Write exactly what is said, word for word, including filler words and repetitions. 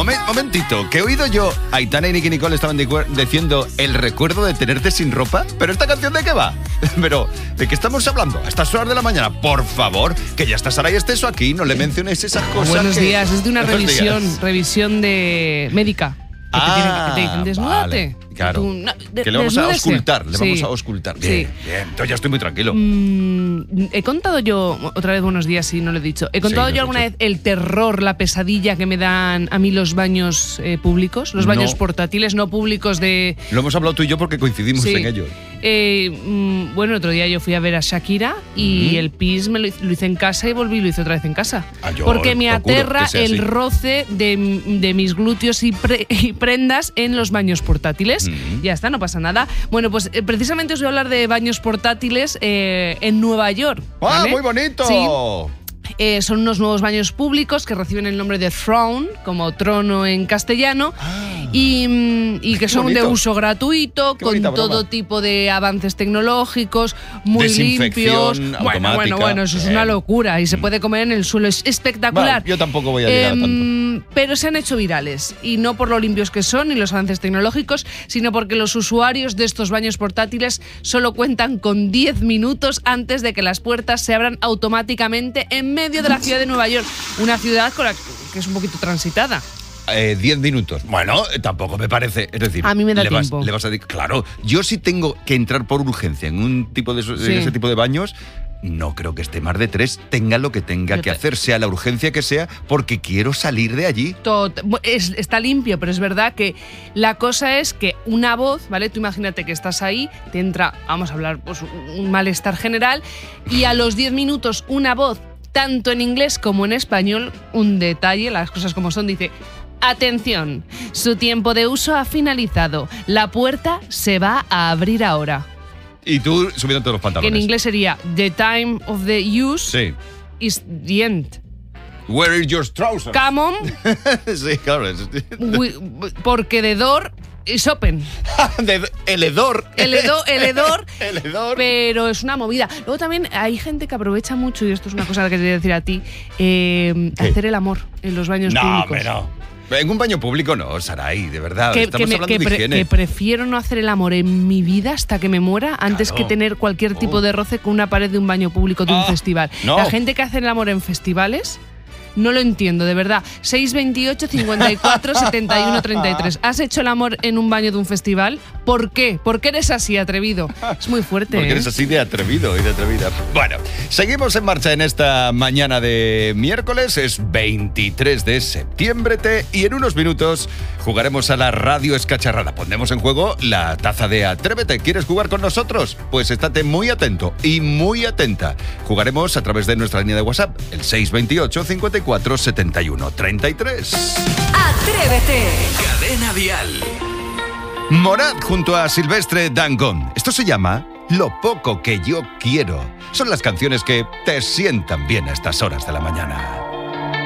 Momen- momentito, que he oído yo, Aitana y Nicky Nicole estaban dicu- diciendo el recuerdo de tenerte sin ropa. ¿Pero esta canción de qué va? Pero, ¿de qué estamos hablando? A estas horas de la mañana, por favor, que ya está Saray Esteso aquí, no le menciones esas cosas. Buenos que... días, es de una Buenos revisión, días. revisión de médica. Que Ah, te, tienen, que te dicen, desnúdate. vale, claro. Tú, no, de, que le vamos a desnúdese. auscultar, le Sí. vamos a auscultar. Bien, Sí. bien, entonces ya estoy muy tranquilo. Mm, he contado yo, otra vez buenos días, si no lo he dicho. He contado Sí, lo yo has alguna dicho. vez el terror, la pesadilla que me dan a mí los baños eh, públicos, los baños No. portátiles, no públicos de. Lo hemos hablado tú y yo porque coincidimos Sí. en ello. Eh, mm, bueno, otro día yo fui a ver a Shakira y Ujú. el pis me lo, hice- lo hice en casa y volví y lo hice otra vez en casa. Ah, yo Porque me procuro aterra que sea el así. roce de, de mis glúteos y, pre- y prendas en los baños portátiles. Ujú. Ya está, no pasa nada. Bueno, pues eh, precisamente os voy a hablar de baños portátiles eh, en Nueva York. ¡Ah, ¿vale? muy bonito! Sí. Eh, son unos nuevos baños públicos que reciben el nombre de Throne, como trono en castellano, Ah. y, mm, y que Qué son de bonito. uso gratuito, Qué con bonita broma. todo tipo de avances tecnológicos, muy Desinfección limpios. Bueno, automática. bueno, bueno, eso es Bien. una locura y se puede comer en el suelo, es espectacular. Vale, yo tampoco voy a llegar a Em, Pero se han hecho virales, y no por lo limpios que son ni los avances tecnológicos, sino porque los usuarios de estos baños portátiles solo cuentan con diez minutos antes de que las puertas se abran automáticamente en medio de la ciudad de Nueva York, una ciudad con la que es un poquito transitada. Eh, diez minutos. Bueno, eh, tampoco me parece. Es decir, A mí me da le vas, tiempo. le vas a decir, claro, yo si tengo que entrar por urgencia en un tipo de esos- Sí. en ese tipo de baños, no creo que esté más de tres, tenga lo que tenga Yo que te- hacer, sea la urgencia que sea, porque quiero salir de allí. Tot- bu- es- está limpio, pero es verdad que la cosa es que una voz, ¿vale? Tú imagínate que estás ahí, te entra, vamos a hablar, pues un malestar general, y a los diez minutos una voz, tanto en inglés como en español, un detalle, las cosas como son, dice: atención, su tiempo de uso ha finalizado, la puerta se va a abrir ahora. Y tú subiendo todos los Que en pantalones. inglés sería: the time of the use Sí. is the end. Where is your trousers? Come on, Sí, claro. es- we- porque the door is open. De- el hedor. El hedor, el hedor, El hedor. pero es una movida. Luego también hay gente que aprovecha mucho, y esto es una cosa que quería decir a ti, eh, ¿Qué? hacer el amor en los baños No, públicos. hombre, no. En un baño público no, Saray, de verdad. Que, Estamos que me- hablando que de pre- higiene. que prefiero no hacer el amor en mi vida hasta que me muera antes Claro. que tener cualquier tipo Oh. de roce con una pared de un baño público de un Ah, festival. no. La gente que hace el amor en festivales, no lo entiendo, de verdad. seis veintiocho, cincuenta y cuatro, setenta y uno, treinta y tres. ¿Has hecho el amor en un baño de un festival? ¿Por qué? ¿Por qué eres así, atrevido? Es muy fuerte. Porque ¿eh? eres así de atrevido y de atrevida. Bueno, seguimos en marcha en esta mañana de miércoles. Es veintitrés de septiembre te, y en unos minutos jugaremos a la radio escacharrada. Pondremos en juego la taza de Atrévete. ¿Quieres jugar con nosotros? Pues estate muy atento y muy atenta. Jugaremos a través de nuestra línea de WhatsApp, el seis veintiocho, cincuenta y cuatro, setenta y uno, treinta y tres. Atrévete. Cadena Dial. Morat junto a Silvestre Dangond. Esto se llama Lo poco que yo quiero. Son las canciones que te sientan bien a estas horas de la mañana.